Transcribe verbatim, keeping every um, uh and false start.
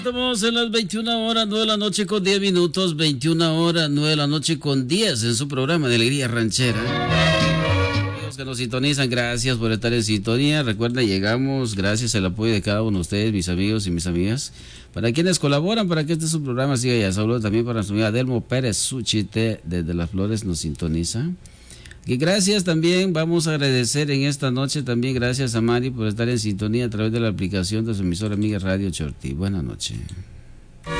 Estamos en las veintiuna horas, nueve de la noche con diez minutos, veintiuna horas, nueve de la noche con diez en su programa de Alegría Ranchera. Amigos que nos sintonizan, gracias por estar en sintonía. Recuerda, llegamos gracias al apoyo de cada uno de ustedes, mis amigos y mis amigas. Para quienes colaboran para que este su programa siga ya. Saludo también para nuestro amigo Adelmo Pérez Suchite desde Las Flores nos sintoniza. Y gracias también, vamos a agradecer en esta noche también, gracias a Mari por estar en sintonía a través de la aplicación de su emisora amiga Radio Chortí. Buenas noches.